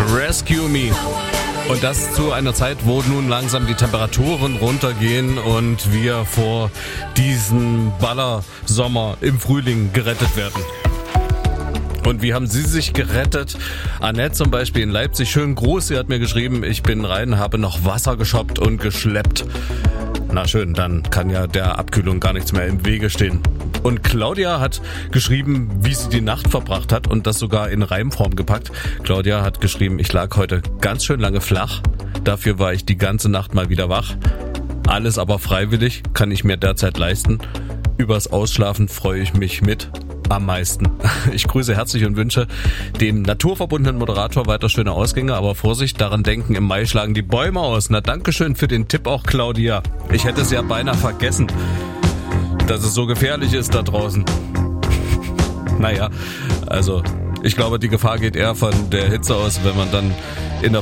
Rescue Me. Und das zu einer Zeit, wo nun langsam die Temperaturen runtergehen und wir vor diesem Ballersommer im Frühling gerettet werden. Und wie haben Sie sich gerettet? Annette zum Beispiel in Leipzig, schön groß, sie hat mir geschrieben, ich bin rein, habe noch Wasser geshoppt und geschleppt. Na schön, dann kann ja der Abkühlung gar nichts mehr im Wege stehen. Und Claudia hat geschrieben, wie sie die Nacht verbracht hat und das sogar in Reimform gepackt. Claudia hat geschrieben, ich lag heute ganz schön lange flach. Dafür war ich die ganze Nacht mal wieder wach. Alles aber freiwillig, kann ich mir derzeit leisten. Übers Ausschlafen freue ich mich mit am meisten. Ich grüße herzlich und wünsche dem naturverbundenen Moderator weiter schöne Ausgänge, aber Vorsicht, daran denken, im Mai schlagen die Bäume aus. Na, dankeschön für den Tipp auch, Claudia. Ich hätte es ja beinahe vergessen, dass es so gefährlich ist da draußen. Naja, also ich glaube, die Gefahr geht eher von der Hitze aus, wenn man dann in der